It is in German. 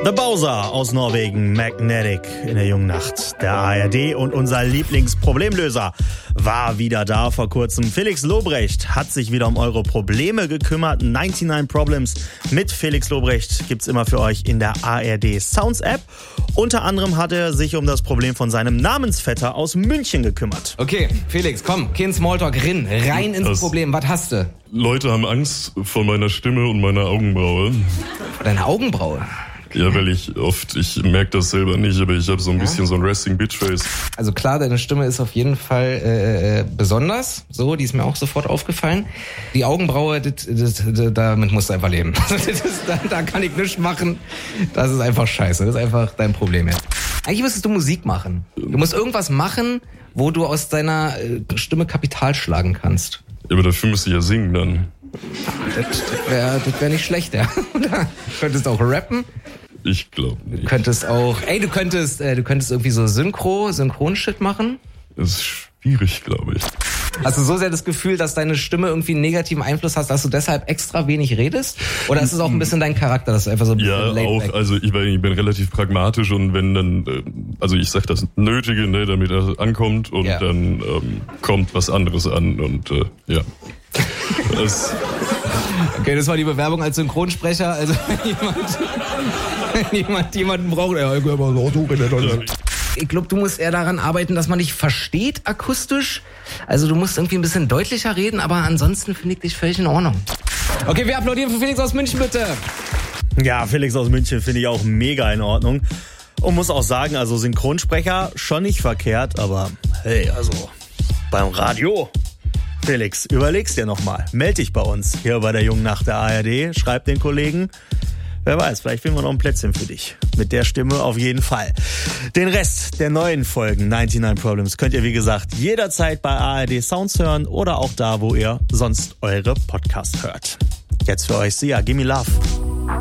The Bowser aus Norwegen, Magnetic in der jungen Nacht. Der ARD und unser Lieblingsproblemlöser war wieder da vor kurzem. Felix Lobrecht hat sich wieder um eure Probleme gekümmert. 99 Problems mit Felix Lobrecht gibt's immer für euch in der ARD Sounds App. Unter anderem hat er sich um das Problem von seinem Namensvetter aus München gekümmert. Okay, Felix, komm, kein Smalltalk, rein ins Problem. Was hast du? Leute haben Angst vor meiner Stimme und meiner Augenbraue. Deine Augenbraue? Ja, weil ich merke das selber nicht, aber ich habe so ein bisschen so ein Resting Bitch Face. Also klar, deine Stimme ist auf jeden Fall besonders, so, die ist mir auch sofort aufgefallen. Die Augenbraue, damit musst du einfach leben. Da kann ich nichts machen, das ist einfach scheiße, das ist einfach dein Problem. Ja. Eigentlich müsstest du Musik machen. Du musst irgendwas machen, wo du aus deiner Stimme Kapital schlagen kannst. Ja, aber dafür müsste ich ja singen dann. Das wär nicht schlecht, ja. Du könntest auch rappen. Ich glaube nicht. Du könntest auch, du könntest irgendwie so Synchron-Shit machen. Das ist schwierig, glaube ich. Hast du so sehr das Gefühl, dass deine Stimme irgendwie einen negativen Einfluss hast, dass du deshalb extra wenig redest? Oder ist es auch ein bisschen dein Charakter, dass du einfach so ein bisschen Ja, auch. Also ich bin relativ pragmatisch und wenn dann, also ich sag das Nötige, ne, damit er ankommt und dann kommt was anderes an und ja. Okay, das war die Bewerbung als Synchronsprecher. Also wenn jemanden braucht, ich glaube, du musst eher daran arbeiten, dass man dich versteht akustisch. Also du musst irgendwie ein bisschen deutlicher reden, aber ansonsten finde ich dich völlig in Ordnung. Okay, wir applaudieren für Felix aus München, bitte. Ja, Felix aus München finde ich auch mega in Ordnung. Und muss auch sagen, also Synchronsprecher schon nicht verkehrt, aber hey, also beim Radio. Felix, überleg's dir nochmal. Meld dich bei uns hier bei der jungen Nacht der ARD. Schreib den Kollegen. Wer weiß, vielleicht finden wir noch ein Plätzchen für dich. Mit der Stimme auf jeden Fall. Den Rest der neuen Folgen 99 Problems könnt ihr, wie gesagt, jederzeit bei ARD Sounds hören oder auch da, wo ihr sonst eure Podcasts hört. Jetzt für euch Sia, Gimme Love.